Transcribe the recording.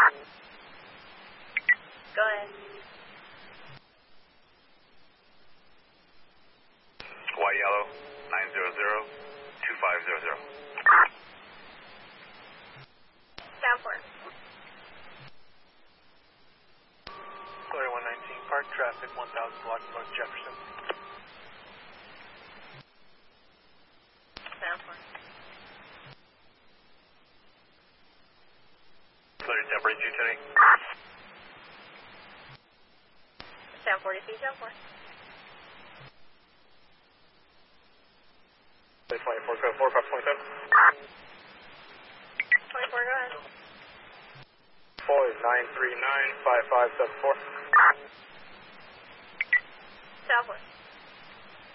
Go ahead. White Yellow, 900-2500. Sound 4. Clear 119, park traffic 1000 block North Jefferson. Sound 4. Clear Temperate 220. Sound 40 feet, Sound 4. 24, code 4, cop 27. 24, go ahead. 939-5574. Sound 4.